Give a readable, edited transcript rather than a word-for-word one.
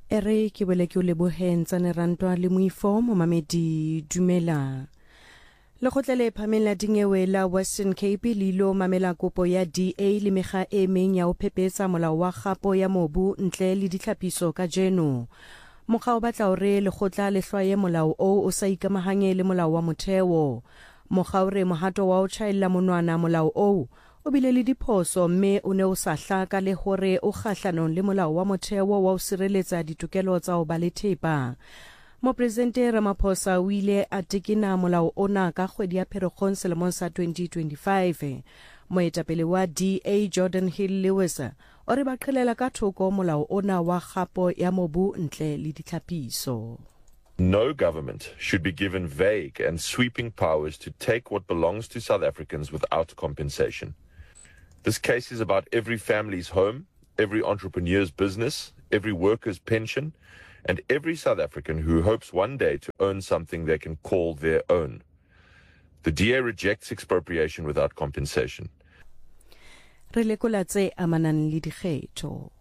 Ere ke bole ke o leboheng tsa nerantwa le moifo mo mamedi dumela. Lekgotla le phahameng la dinyewe la Western Cape le ilo mamela kopo ya DA le mekga e meng ya ho phephetsa molao wa kgapo ya mobu ntle le ditlhapiso ka jeno. Mokga o batla hore lekgotla le hlwaye molao o sa ikamahanye le molao wa motheo. Mokga o re mohato wa ho tjhaella monwana molao o bile le diphoso mme o ne o sa hlaka le hore o kgahlanong le molao wa motheo wa ho sireletsa ditokelo tsa ho ba le thepa. Mopresidente Ramaphosa o ile a tekena molao ona ka kgwedi ya Pherekgong selemong sa 2025. Moetapele wa DA Jordan Hill Lewis o re ba qhelela ka thoko molao ona wa kgapo ya mobu ntle le ditlhapiso. No government should be given vague and sweeping powers to take what belongs to South Africans without compensation. This case is about every family's home, every entrepreneur's business, every worker's pension, and every South African who hopes one day to own something they can call their own. The DA rejects expropriation without compensation. Re lekola tse amanang le dikgetho.